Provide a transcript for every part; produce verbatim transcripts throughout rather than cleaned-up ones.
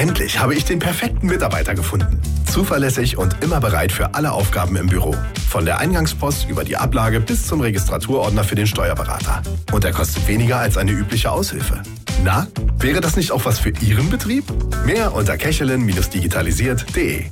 Endlich habe ich den perfekten Mitarbeiter gefunden. Zuverlässig und immer bereit für alle Aufgaben im Büro. Von der Eingangspost über die Ablage bis zum Registraturordner für den Steuerberater. Und er kostet weniger als eine übliche Aushilfe. Na, wäre das nicht auch was für Ihren Betrieb? Mehr unter kechelin digitalisiert punkt de.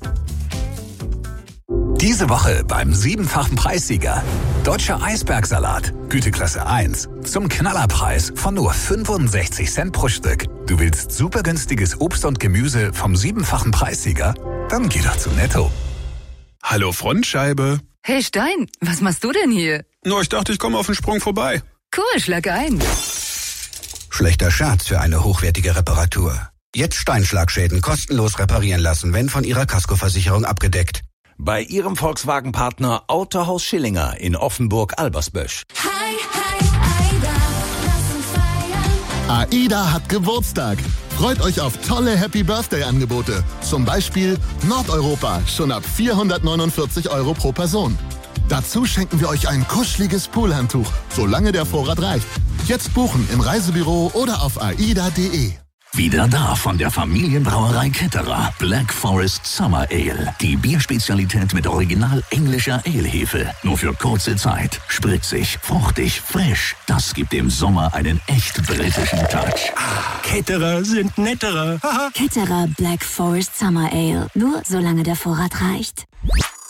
Diese Woche beim siebenfachen Preissieger. Deutscher Eisbergsalat, Güteklasse eins. Zum Knallerpreis von nur fünfundsechzig Cent pro Stück. Du willst super günstiges Obst und Gemüse vom siebenfachen Preissieger? Dann geh doch zu Netto. Hallo Frontscheibe. Hey Stein, was machst du denn hier? Nur ich dachte, ich komme auf den Sprung vorbei. Cool, schlag ein. Schlechter Scherz für eine hochwertige Reparatur. Jetzt Steinschlagschäden kostenlos reparieren lassen, wenn von Ihrer Kaskoversicherung abgedeckt. Bei Ihrem Volkswagen-Partner Autohaus Schillinger in Offenburg-Albersbösch. Hi, hi, Aida, lass uns feiern. AIDA hat Geburtstag. Freut euch auf tolle Happy-Birthday-Angebote. Zum Beispiel Nordeuropa, schon ab vierhundertneunundvierzig Euro pro Person. Dazu schenken wir euch ein kuscheliges Poolhandtuch, solange der Vorrat reicht. Jetzt buchen im Reisebüro oder auf aida punkt de. Wieder da von der Familienbrauerei Ketterer. Black Forest Summer Ale. Die Bierspezialität mit original englischer Ale-Hefe. Nur für kurze Zeit. Spritzig, fruchtig, frisch. Das gibt dem Sommer einen echt britischen Touch. Ketterer sind netterer. Ketterer Black Forest Summer Ale. Nur solange der Vorrat reicht.